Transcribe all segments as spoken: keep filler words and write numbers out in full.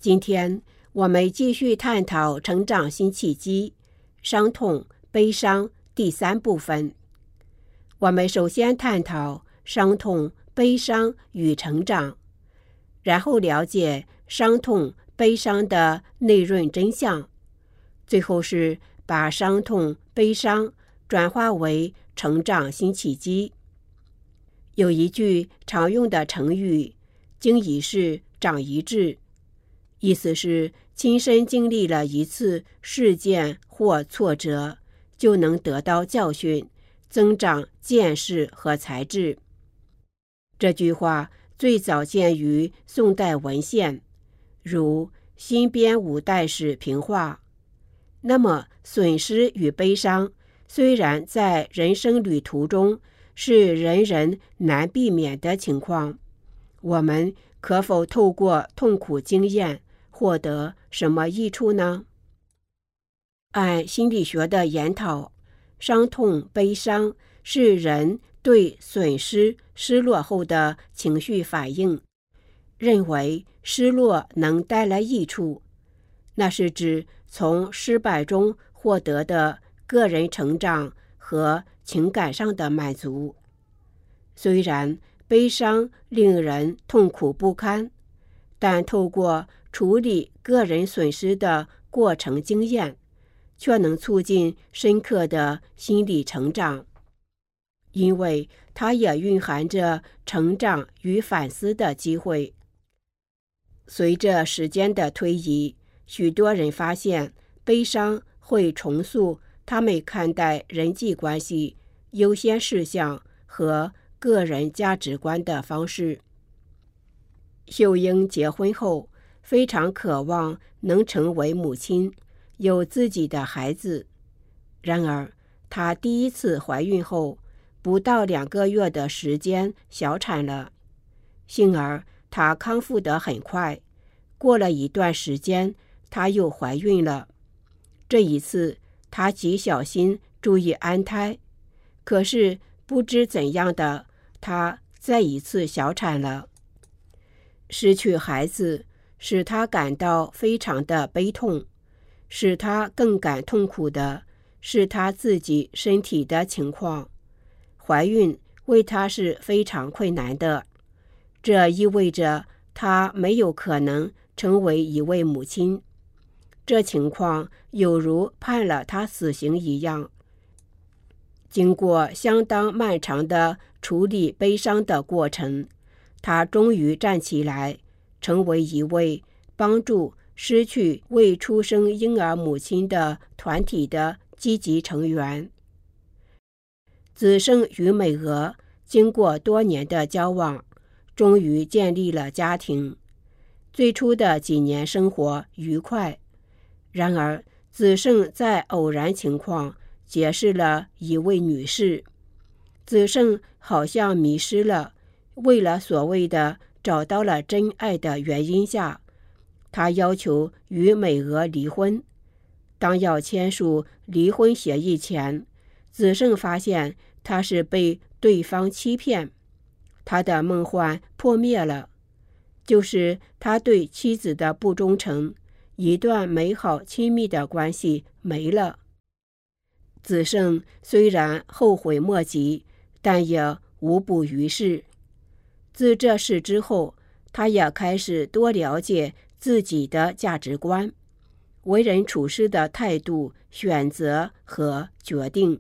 今天我们继续探讨成长新契机，伤痛、悲伤第三部分。我们首先探讨伤痛、悲伤与成长，然后了解伤痛、悲伤的内润真相，最后是把伤痛、悲伤转化为成长新契机。有一句常用的成语，经一事长一智，意思是亲身经历了一次事件或挫折，就能得到教训，增长见识和才智。这句话最早见于宋代文献，如新编五代史评话。那么损失与悲伤虽然在人生旅途中是人人难避免的情况，我们可否透过痛苦经验获得什么益处呢？按心理学的研讨，伤痛、悲伤是人对损失、失落后的情绪反应，认为失落能带来益处，那是指从失败中获得的个人成长和情感上的满足。虽然悲伤令人痛苦不堪，但透过处理个人损失的过程经验，却能促进深刻的心理成长，因为它也蕴含着成长与反思的机会。随着时间的推移，许多人发现悲伤会重塑他们看待人际关系、优先事项和个人价值观的方式。秀英结婚后，非常渴望能成为母亲，有自己的孩子。然而，她第一次怀孕后，不到两个月的时间小产了。幸而她康复得很快，过了一段时间，她又怀孕了。这一次，她极小心注意安胎，可是不知怎样的，她再一次小产了。失去孩子使她感到非常的悲痛，使她更感痛苦的是她自己身体的情况。怀孕为她是非常困难的，这意味着她没有可能成为一位母亲。这情况有如判了她死刑一样。经过相当漫长的处理悲伤的过程，她终于站起来，成为一位帮助失去未出生婴儿母亲的团体的积极成员。子胜与美娥经过多年的交往，终于建立了家庭。最初的几年生活愉快，然而子胜在偶然情况结识了一位女士。子胜好像迷失了，为了所谓的找到了真爱的原因下，他要求与美娥离婚。当要签署离婚协议前，子胜发现他是被对方欺骗，他的梦幻破灭了，就是他对妻子的不忠诚，一段美好亲密的关系没了。子胜虽然后悔莫及，但也无补于事。自这事之后，他也开始多了解自己的价值观、为人处事的态度、选择和决定。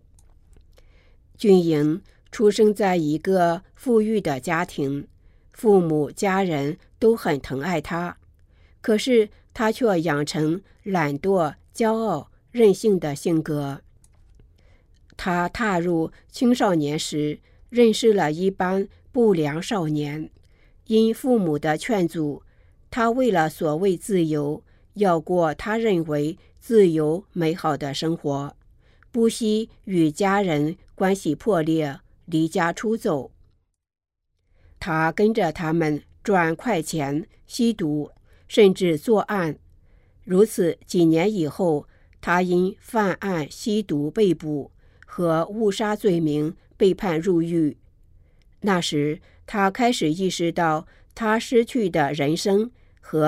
俊莹出生在一个富裕的家庭，父母家人都很疼爱他，可是他却养成懒惰、骄傲、任性的性格。他踏入青少年时，认识了一班不良少年，因父母的劝阻，他为了所谓自由，要过他认为自由美好的生活，不惜与家人关系破裂，离家出走。他跟着他们赚快钱、吸毒，甚至作案。如此几年以后，他因犯案吸毒被捕，和误杀罪名被判入狱。那时他开始意识到他失去的人生和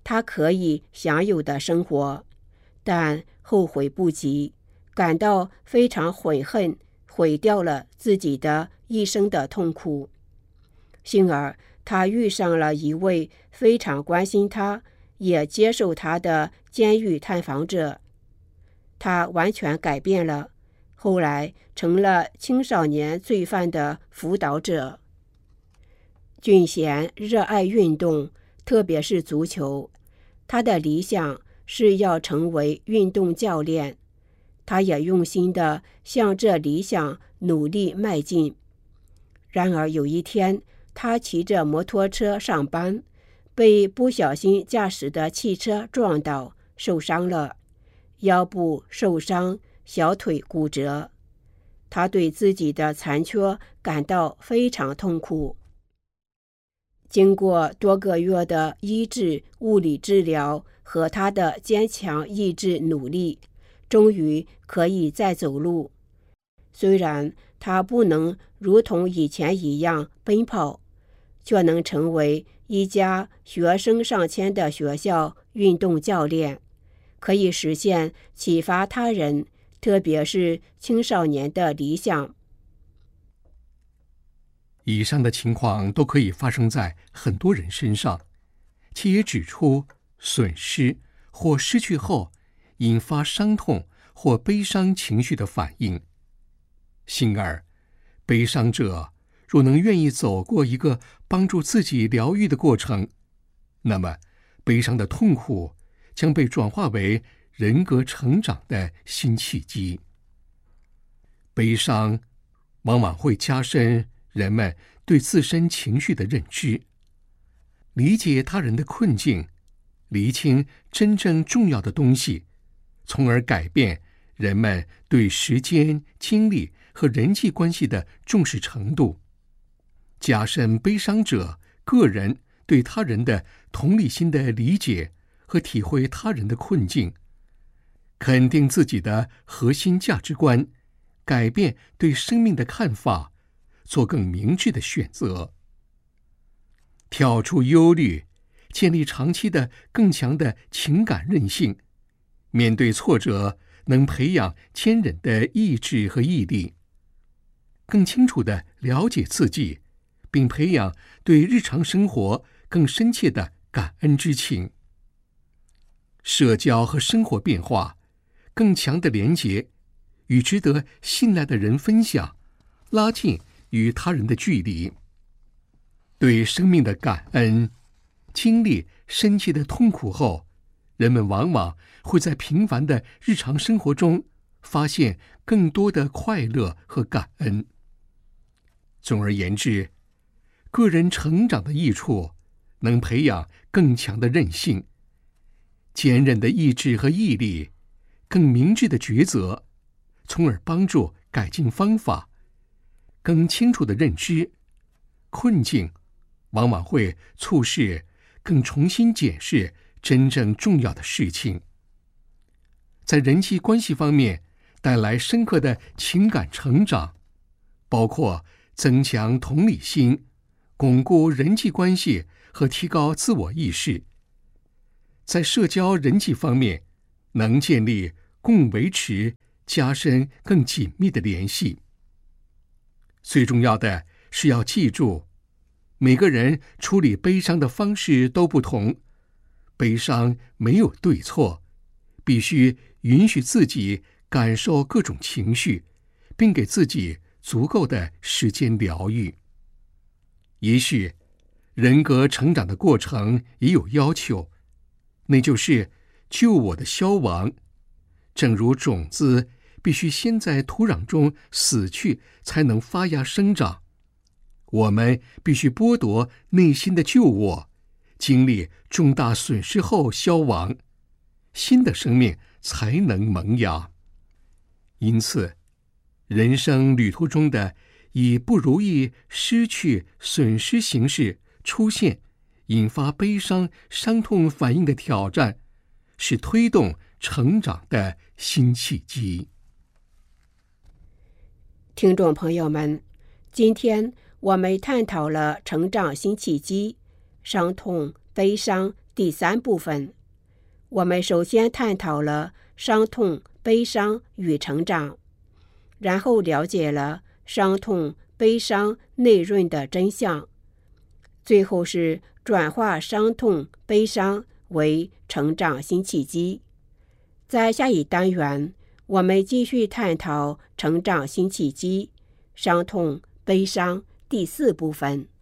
他可以享有的生活，但后悔不及，感到非常悔恨，毁掉了自己的一生的痛苦。幸而他遇上了一位非常关心他，也接受他的监狱探访者，他完全改变了，后来成了青少年罪犯的辅导者。俊贤热爱运动，特别是足球，他的理想是要成为运动教练，他也用心地向这理想努力迈进。然而有一天，他骑着摩托车上班，被不小心驾驶的汽车撞倒，受伤了，腰部受伤，小腿骨折。他对自己的残缺感到非常痛苦。经过多个月的医治、物理治疗和他的坚强意志努力，终于可以再走路。虽然他不能如同以前一样奔跑，却能成为一家学生上千的学校运动教练，可以实现启发他人，特别是青少年的理想。 以上的情况都可以发生在很多人身上，其也指出损失或失去后引发伤痛或悲伤情绪的反应。幸而，悲伤者若能愿意走过一个帮助自己疗愈的过程，那么悲伤的痛苦将被转化为人格成长的新契机。悲伤往往会加深人们对自身情绪的认知，理解他人的困境，厘清真正重要的东西，从而改变人们对时间、精力和人际关系的重视程度，加深悲伤者个人对他人的同理心的理解和体会他人的困境，肯定自己的核心价值观，改变对生命的看法，做更明智的选择，跳出忧虑，建立长期的更强的情感韧性，面对挫折能培养坚韧的意志和毅力，更清楚地了解自己，并培养对日常生活更深切的感恩之情。社交和生活变化，更强的连结，与值得信赖的人分享，拉近与他人的距离。对生命的感恩，经历深切的痛苦后，人们往往会在平凡的日常生活中发现更多的快乐和感恩。总而言之，个人成长的益处能培养更强的韧性、坚韧的意志和毅力，更明智的抉择，从而帮助改进方法，更清楚的认知。困境往往会促使更重新检视真正重要的事情，在人际关系方面带来深刻的情感成长，包括增强同理心、巩固人际关系和提高自我意识。在社交人际方面，能建立共维持、加深更紧密的联系。最重要的是要记住，每个人处理悲伤的方式都不同，悲伤没有对错，必须允许自己感受各种情绪，并给自己足够的时间疗愈。也许人格成长的过程也有要求，那就是救我的消亡。正如种子必须先在土壤中死去，才能发芽生长，我们必须剥夺内心的旧我，经历重大损失后消亡，新的生命才能萌芽。因此，人生旅途中的以不如意、失去、损失形式出现，引发悲伤、伤痛反应的挑战，是推动成长的新契机。 听众朋友们，今天我们探讨了成长新契机、伤痛、悲伤第三部分。我们首先探讨了伤痛、悲伤与成长，然后了解了伤痛、悲伤内蕴的真相，最后是转化伤痛、悲伤为成长新契机。在下一单元，我们继续探讨成长新契机、伤痛、悲伤第四部分。